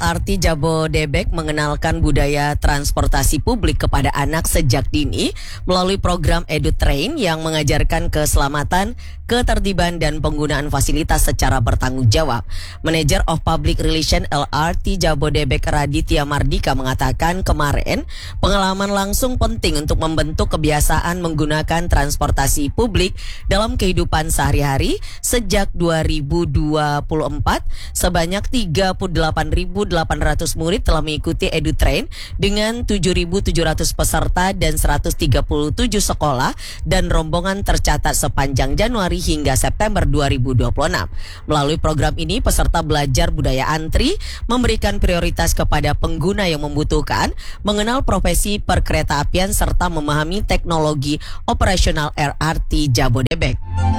LRT Jabodebek mengenalkan budaya transportasi publik kepada anak sejak dini melalui program EduTrain yang mengajarkan keselamatan, ketertiban, dan penggunaan fasilitas secara bertanggung jawab. Manager of Public Relation LRT Jabodebek Raditya Mardika mengatakan kemarin pengalaman langsung penting untuk membentuk kebiasaan menggunakan transportasi publik dalam kehidupan sehari-hari. Sejak 2024, sebanyak 38.800 murid telah mengikuti EduTrain dengan 7.700 peserta dan 137 sekolah dan rombongan tercatat sepanjang Januari hingga September 2026. Melalui program ini, peserta belajar budaya antri, memberikan prioritas kepada pengguna yang membutuhkan, mengenal profesi perkeretaapian serta memahami teknologi operasional LRT Jabodebek.